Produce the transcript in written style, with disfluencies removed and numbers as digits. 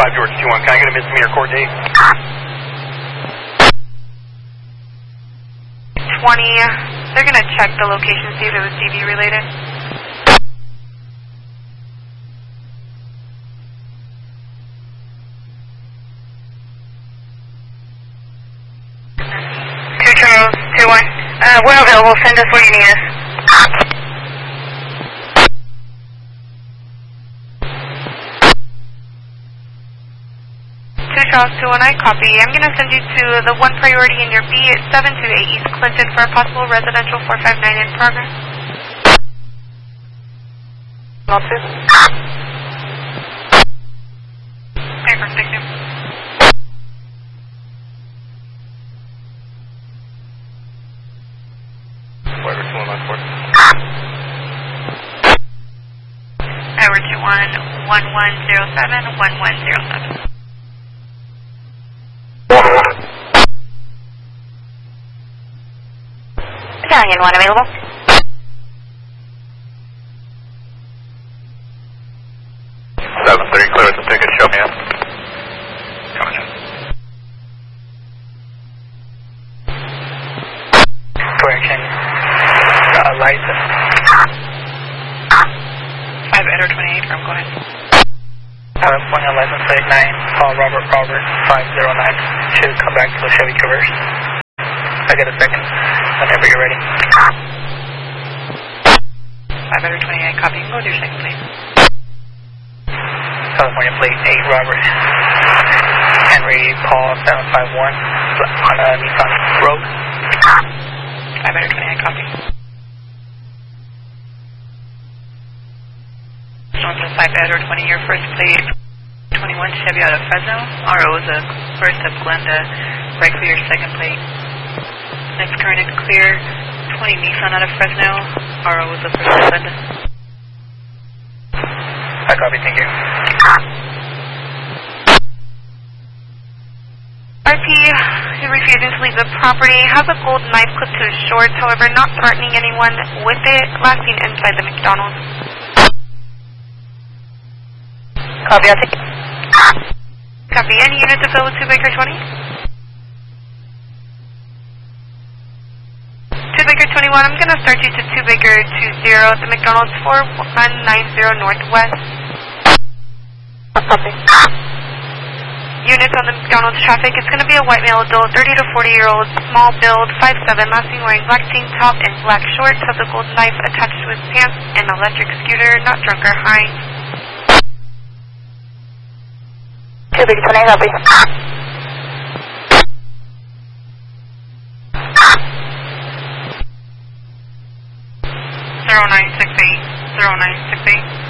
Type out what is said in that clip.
5 George 21. Can I get a misdemeanor court date? 20. They're going to check the location, see if it was DV related. Charles, 2-1. We're available. Send us where you need us. Charles 2-1, I copy. I'm going to send you to the 1 priority in your B728 East Clinton for a possible residential 459 in progress. Officer. Paper, stick to. Whatever, 2 on 4. Tower 2-1, 1107, 1107. Battalion 1 available. Clear with the ticket, show me up. Coming in. Correction. License. 5 Edward 28 from, go ahead. California license plate 9, Paul Robert 509. Should come back to the Chevy Traverse. I get a second whenever you're ready. 5 Edward 28, copy. Go with your second, please. California plate 8, Robert Henry Paul 751 on a Nissan Rogue. 5 Edward 28, copy. On to 5 Edward 20, your first plate 21 Chevy out of Fresno. RO is a first of Glenda, right for your second plate. Next current and clear 20 Nissan out of Fresno. RO is a first of Glenda. I copy, thank you. RP, you're refusing to leave the property. Has a gold knife clipped to his shorts, however, not threatening anyone with it. Last seen inside the McDonald's. Copy, I'll take it. Copy. Any units available to Baker 20? 2 Baker 21, I'm going to start you to 2 Baker 20 at the McDonald's 4190 Northwest. Copy. Units on the McDonald's traffic, it's going to be a white male adult, 30 to 40-year-old, small build, 5'7", last seen wearing black tank top and black shorts, has a gold knife attached to his pants, and electric scooter, not drunk or high. 2 Big 20, copy. 0968, 0968.